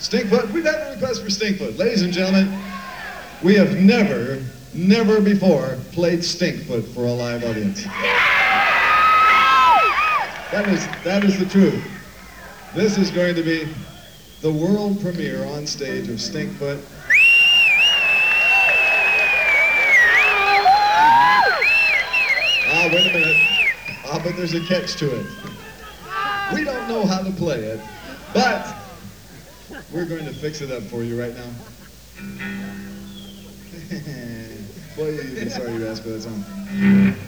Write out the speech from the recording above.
Stinkfoot, we've had a request for Stinkfoot. Ladies and gentlemen, we have never before played Stinkfoot for a live audience. That is the truth. This is going to be the world premiere on stage of Stinkfoot. Ah, wait a minute. Ah, but there's a catch to it. We don't know how to play it, but we're going to fix it up for you right now. Boy, you'll be sorry you asked for that song.